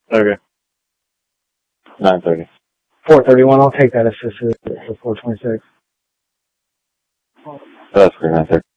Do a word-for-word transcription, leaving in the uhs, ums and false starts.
Okay. nine thirty. four thirty-one, I'll take that assisted for four twenty-six. That's for nine thirty.